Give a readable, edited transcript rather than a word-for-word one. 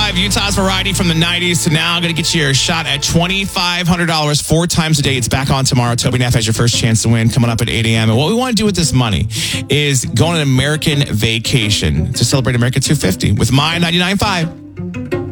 99.5, Utah's variety from the 90s to now. I'm going to get you your shot at $2,500 4 times a day. It's back on tomorrow. Toby Neff has your first chance to win coming up at 8 a.m. And what we want to do with this money is go on an American vacation to celebrate America 250 with my 99.5.